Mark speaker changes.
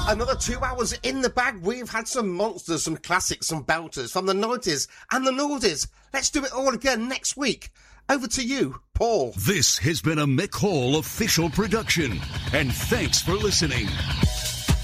Speaker 1: Another 2 hours in the bag. We've had some monsters, some classics, some belters from the 90s and the noughties. Let's do it all again next week. Over to you, Paul.
Speaker 2: This has been a Mick Hall official production, and thanks for listening.